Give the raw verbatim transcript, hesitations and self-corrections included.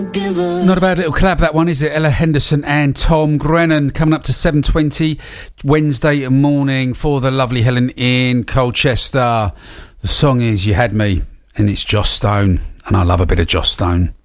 Not a bad little collab, that one, is it? Ella Henderson and Tom Grennan coming up to seven twenty Wednesday morning for the lovely Helen in Colchester. The song is You Had Me, and it's Joss Stone, and I love a bit of Joss Stone.